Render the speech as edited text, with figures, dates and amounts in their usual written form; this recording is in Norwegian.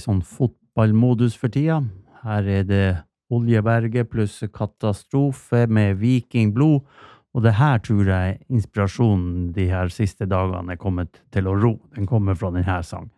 sånn fotballmodus for tida. Her det Oljeberget pluss katastrofe med vikingblod, og det her tror jeg inspirasjonen de her siste dagene kommet til å ro. Den kommer fra denne sangen.